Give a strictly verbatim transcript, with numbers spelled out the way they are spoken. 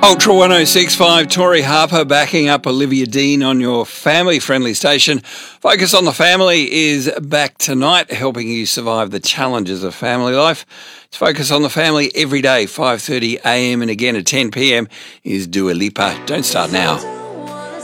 Ultra one oh six point five, Tori Harper backing up Olivia Dean on your family-friendly station. Focus on the Family is back tonight, helping you survive the challenges of family life. It's Focus on the Family every day, five thirty a m and again at ten p m is Dua Lipa. Don't start now.